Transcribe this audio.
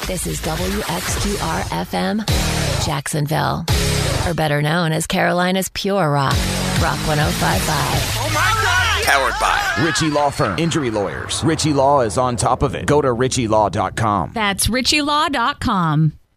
This is WXQR-FM, Jacksonville. Or better known as Carolina's Pure Rock, Rock 105.5. Oh my God! Powered by Ritchie Law Firm. Injury lawyers. Ritchie Law is on top of it. Go to RitchieLaw.com. That's RitchieLaw.com.